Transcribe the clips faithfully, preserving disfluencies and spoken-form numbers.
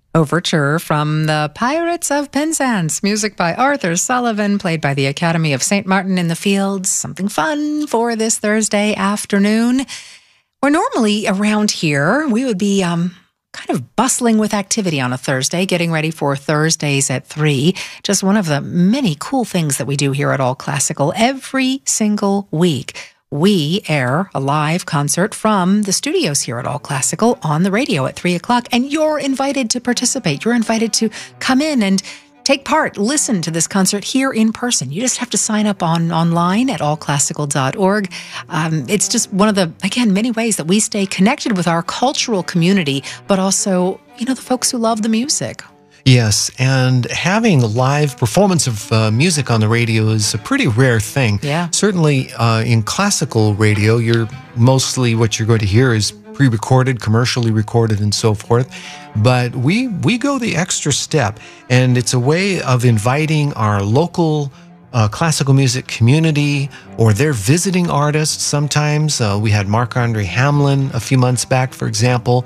Overture from the Pirates of Penzance, music by Arthur Sullivan, played by the Academy of Saint Martin in the Fields. Something fun for this Thursday afternoon. Where normally around here, we would be um, kind of bustling with activity on a Thursday, getting ready for Thursdays at three. Just one of the many cool things that we do here at All Classical every single week. We air a live concert from the studios here at All Classical on the radio at three o'clock, and you're invited to participate. You're invited to come in and take part, listen to this concert here in person. You just have to sign up on online at all classical dot org. Um, it's just one of the, again, many ways that we stay connected with our cultural community, but also, you know, the folks who love the music. Yes, and having a live performance of uh, music on the radio is a pretty rare thing. Yeah. Certainly uh, in classical radio, you're mostly what you're going to hear is pre-recorded, commercially recorded, and so forth. But we we go the extra step, and it's a way of inviting our local uh, classical music community or their visiting artists sometimes. Uh, we had Marc-Andre Hamelin a few months back, for example,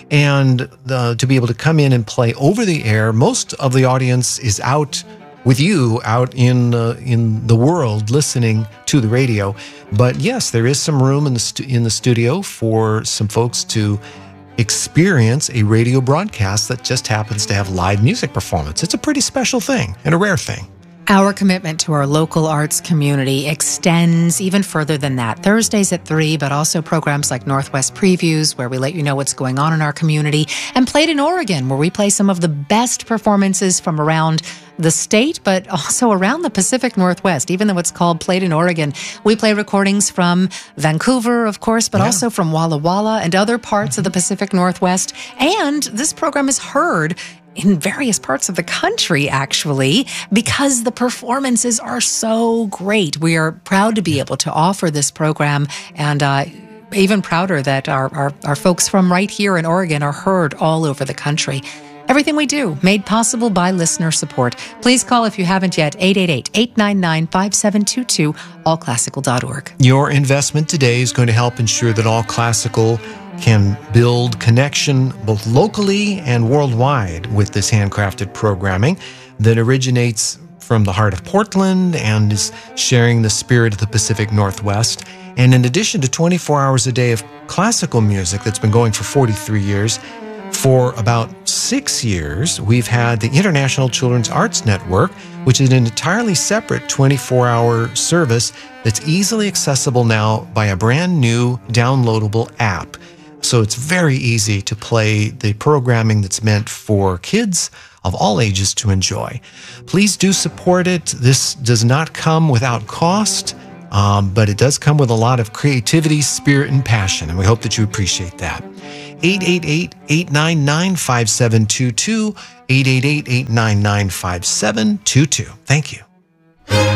and uh, to be able to come in and play over the air. Most of the audience is out with you out in uh, in the world listening to the radio. But yes, there is some room in the stu- in the studio for some folks to experience a radio broadcast that just happens to have live music performance. It's a pretty special thing and a rare thing. Our commitment to our local arts community extends even further than that. Thursdays at three, but also programs like Northwest Previews, where we let you know what's going on in our community, and Played in Oregon, where we play some of the best performances from around the state, but also around the Pacific Northwest. Even though it's called Played in Oregon, we play recordings from Vancouver, of course, but yeah. also from Walla Walla and other parts mm-hmm. of the Pacific Northwest. And this program is heard in various parts of the country, actually, because the performances are so great. We are proud to be able to offer this program, and uh, even prouder that our, our, our folks from right here in Oregon are heard all over the country. Everything we do, made possible by listener support. Please call if you haven't yet, eight eight eight, eight nine nine, five seven two two, all classical dot org. Your investment today is going to help ensure that All Classical can build connection both locally and worldwide with this handcrafted programming that originates from the heart of Portland and is sharing the spirit of the Pacific Northwest. And in addition to twenty-four hours a day of classical music that's been going for forty-three years, for about six years, we've had the International Children's Arts Network, which is an entirely separate twenty-four hour service that's easily accessible now by a brand new downloadable app. So it's very easy to play the programming that's meant for kids of all ages to enjoy. Please do support it. This does not come without cost, um, but it does come with a lot of creativity, spirit, and passion, and we hope that you appreciate that. eight eight eight, eight nine nine, five seven two two, eight eight eight, eight nine nine, five seven two two. Thank you.